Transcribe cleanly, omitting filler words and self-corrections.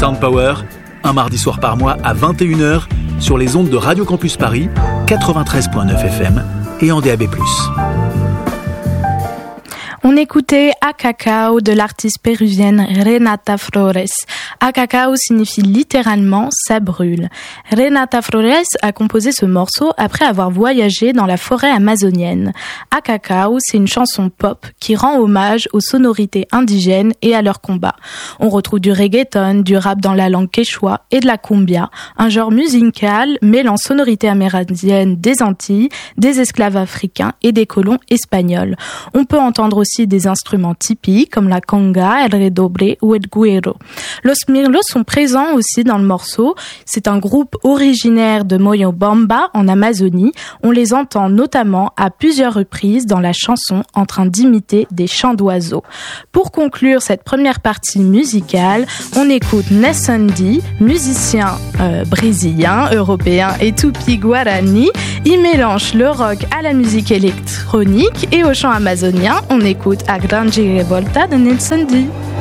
Sound Power, un mardi soir par mois à 21h sur les ondes de Radio Campus Paris, 93.9 FM et en DAB+. On écoutait A Cacao de l'artiste péruvienne Renata Flores. A Cacao signifie littéralement « ça brûle ». Renata Flores a composé ce morceau après avoir voyagé dans la forêt amazonienne. A Cacao, c'est une chanson pop qui rend hommage aux sonorités indigènes et à leur combat. On retrouve du reggaeton, du rap dans la langue quechua et de la cumbia, un genre musical mêlant sonorités amérindiennes des Antilles, des esclaves africains et des colons espagnols. On peut entendre aussi des instruments typiques comme la conga, el redoble ou el güero. Los Mirlos sont présents aussi dans le morceau. C'est un groupe originaire de Moyobamba en Amazonie. On les entend notamment à plusieurs reprises dans la chanson en train d'imiter des chants d'oiseaux. Pour conclure cette première partie musicale, on écoute Nessandi, musicien brésilien, européen et tupi-guarani. Il mélange le rock à la musique électronique et au chant amazonien. On écoute A Grande Revolta de Nessandi.